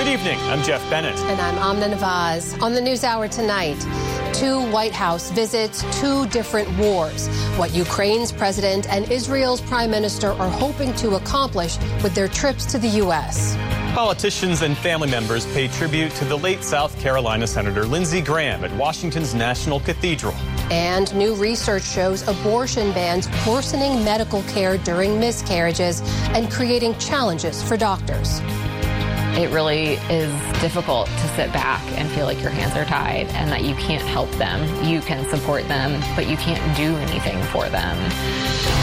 evening, I'm Jeff Bennett. And I'm Amna Nawaz. On the NewsHour tonight, 2 White House visits, 2 different wars. What Ukraine's president and Israel's prime minister are hoping to accomplish with their trips to the U.S. Politicians and family members pay tribute to the late South Carolina Senator Lindsey Graham at Washington's National Cathedral. And new research shows abortion bans worsening medical care during miscarriages and creating challenges for doctors. It really is difficult to sit back and feel like your hands are tied and that you can't help them. You can support them, but you can't do anything for them.